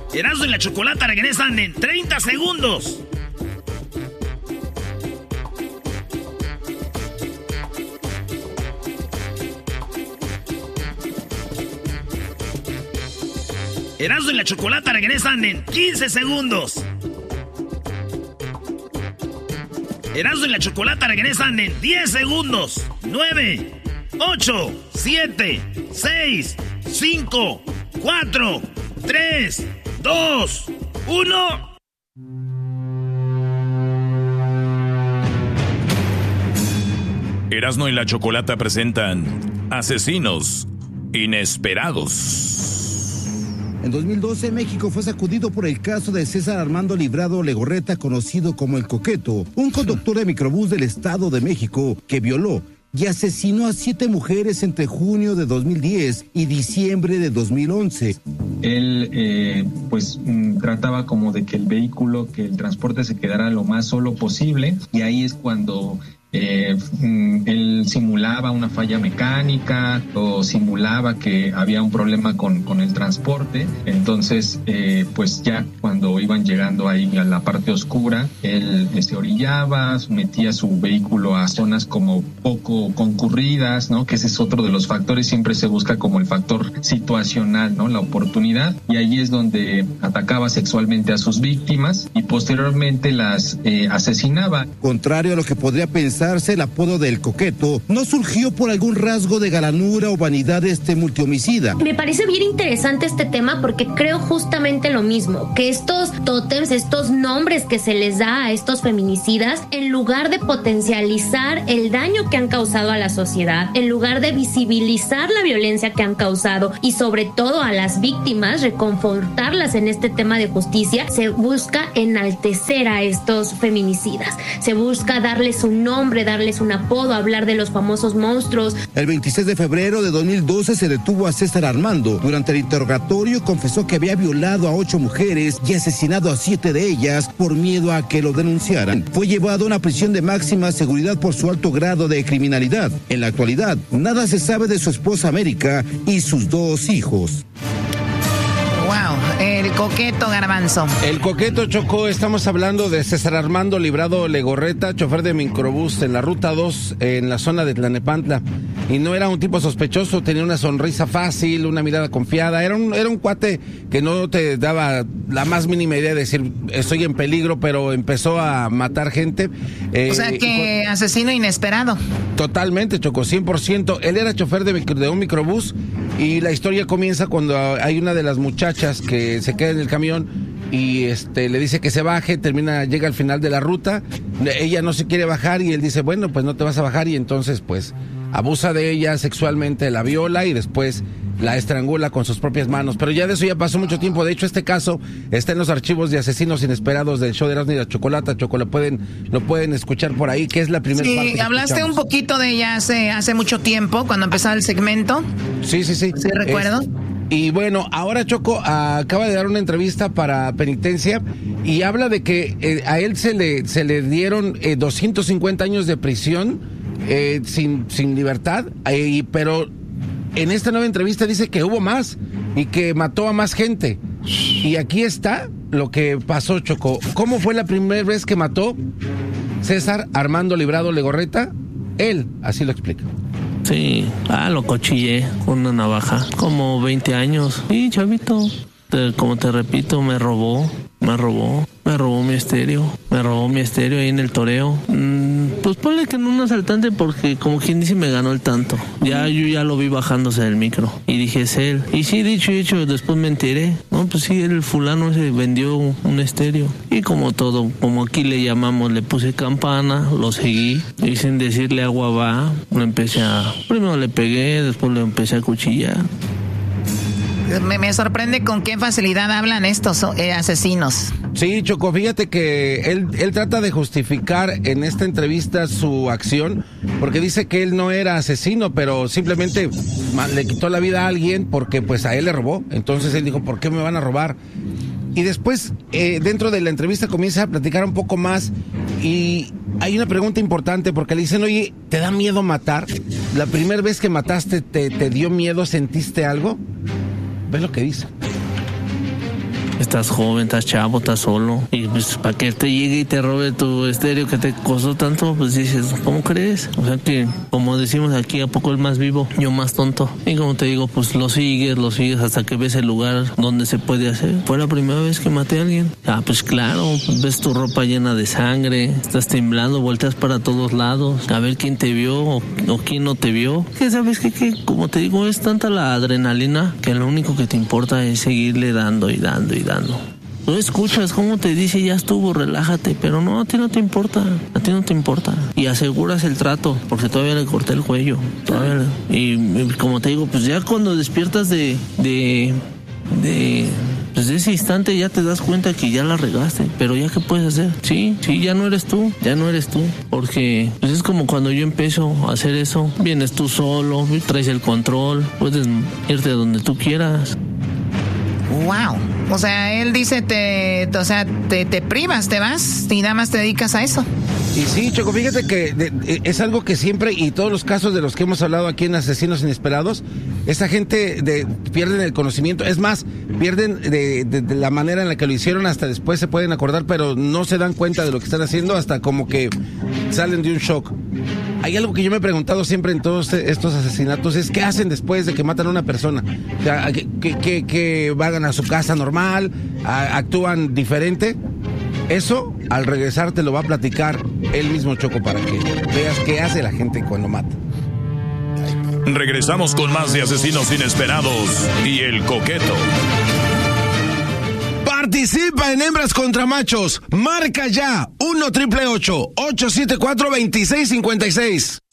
Erasmo y la Chocolata regresan en 30 segundos. Erasmo y la Chocolata regresan en 15 segundos. Erasmo y la Chocolata regresan en 10 segundos. 9, 8, 7, 6, 5, 4, 3, 2, 1. Erasmo y la Chocolata presentan Asesinos Inesperados. En 2012, México fue sacudido por el caso de César Armando Librado Legorreta, conocido como El Coqueto, un conductor de microbús del Estado de México que violó y asesinó a 7 mujeres entre junio de 2010 y diciembre de 2011. Él, trataba como de que el vehículo, que el transporte se quedara lo más solo posible, y ahí es cuando él simulaba una falla mecánica o simulaba que había un problema con el transporte. Entonces, ya cuando iban llegando ahí a la parte oscura, él se orillaba, metía su vehículo a zonas como poco concurridas, ¿no? Que ese es otro de los factores. Siempre se busca como el factor situacional, ¿no? La oportunidad, y ahí es donde atacaba sexualmente a sus víctimas y posteriormente las asesinaba. Contrario a lo que podría pensarse, el apodo del Coqueto no surgió por algún rasgo de galanura o vanidad de este multihomicida. Me parece bien interesante este tema porque creo justamente lo mismo, que estos tótems, estos nombres que se les da a estos feminicidas, en lugar de potencializar el daño que han causado a la sociedad, en lugar de visibilizar la violencia que han causado y sobre todo a las víctimas, reconfortarlas en este tema de justicia, se busca enaltecer a estos feminicidas, se busca darles un nombre, darles un apodo, hablar de los famosos monstruos. El 26 de febrero de 2012 se detuvo a César Armando. Durante el interrogatorio confesó que había violado a 8 mujeres y asesinado a 7 de ellas por miedo a que lo denunciaran. Fue llevado a una prisión de máxima seguridad por su alto grado de criminalidad. En la actualidad, nada se sabe de su esposa América y sus 2 hijos. Wow, el Coqueto, Garbanzo. El Coqueto, Choco, estamos hablando de César Armando Librado Legorreta, chofer de microbús en la ruta 2 en la zona de Tlanepantla. Y no era un tipo sospechoso, tenía una sonrisa fácil, una mirada confiada. Era un cuate que no te daba la más mínima idea de decir estoy en peligro, pero empezó a matar gente. O sea que asesino inesperado. Totalmente, Choco, 100%. Él era chofer de un microbús y la historia comienza cuando hay una de las muchachas que se queda en el camión y le dice que se baje, llega al final de la ruta, ella no se quiere bajar y él dice, bueno, pues no te vas a bajar, y entonces pues abusa de ella sexualmente, la viola y después la estrangula con sus propias manos. Pero ya de eso ya pasó mucho tiempo. De hecho, este caso está en los archivos de Asesinos Inesperados del show de Erasmo y la Chocolata. Choco, lo pueden escuchar por ahí, que es la primera parte. Sí, hablaste un poquito de ella hace mucho tiempo, cuando empezaba el segmento. Sí. Sí, recuerdo. Y bueno, ahora Choco acaba de dar una entrevista para Penitencia y habla de que a él se le dieron 250 años de prisión sin libertad, pero en esta nueva entrevista dice que hubo más y que mató a más gente. Y aquí está lo que pasó, Choco. ¿Cómo fue la primera vez que mató César Armando Librado Legorreta? Él así lo explica. Sí, lo cochillé con una navaja, como 20 años. Sí, chavito, como te repito, me robó mi estéreo, ahí en el toreo. Pues ponle que en un asaltante, porque como quien dice me ganó el tanto. Yo ya lo vi bajándose del micro y dije, es él. Y sí, dicho y hecho, después me enteré. No, pues sí, el fulano se vendió un estéreo. Y como todo, como aquí le llamamos, le puse campana, lo seguí. Y sin decirle agua va, primero le pegué, después le empecé a cuchillar. Me sorprende con qué facilidad hablan estos asesinos. Sí, Choco, fíjate que él trata de justificar en esta entrevista su acción, porque dice que él no era asesino, pero simplemente le quitó la vida a alguien porque pues a él le robó. Entonces él dijo, ¿por qué me van a robar? Y después, dentro de la entrevista comienza a platicar un poco más y hay una pregunta importante porque le dicen, oye, ¿te da miedo matar? ¿La primera vez que mataste te dio miedo, sentiste algo? ¿Ves lo que dice? Estás joven, estás chavo, estás solo. Y pues para que te llegue y te robe tu estéreo que te costó tanto, pues dices, ¿cómo crees? O sea que, como decimos aquí, ¿a poco el más vivo? Yo más tonto. Y como te digo, pues lo sigues hasta que ves el lugar donde se puede hacer. Fue la primera vez que maté a alguien. Ah, pues claro, ves tu ropa llena de sangre, estás temblando, volteas para todos lados, a ver quién te vio o quién no te vio. Que sabes que, como te digo, es tanta la adrenalina que lo único que te importa es seguirle dando y dando y dando. Tú escuchas cómo te dice, ya estuvo, relájate, pero no, a ti no te importa, y aseguras el trato, porque todavía le corté el cuello, y como te digo, pues ya cuando despiertas de ese instante ya te das cuenta que ya la regaste, pero ya qué puedes hacer. Sí, ya no eres tú, porque pues es como cuando yo empiezo a hacer eso, vienes tú solo, traes el control, puedes irte a donde tú quieras. Wow. O sea, él dice, te privas, te vas y nada más te dedicas a eso. Y sí, Choco, fíjate que es algo que siempre, y todos los casos de los que hemos hablado aquí en Asesinos Inesperados, esa gente pierden el conocimiento, es más, pierden de la manera en la que lo hicieron, hasta después se pueden acordar, pero no se dan cuenta de lo que están haciendo hasta como que salen de un shock. Hay algo que yo me he preguntado siempre en todos estos asesinatos, es ¿qué hacen después de que matan a una persona? O sea, que van a su casa normal, actúan diferente. Eso, al regresar, te lo va a platicar él mismo, Choco, para que veas qué hace la gente cuando mata. Regresamos con más de Asesinos Inesperados y El Coqueto. Participa en Hembras contra Machos. Marca ya 1-888-874-2656.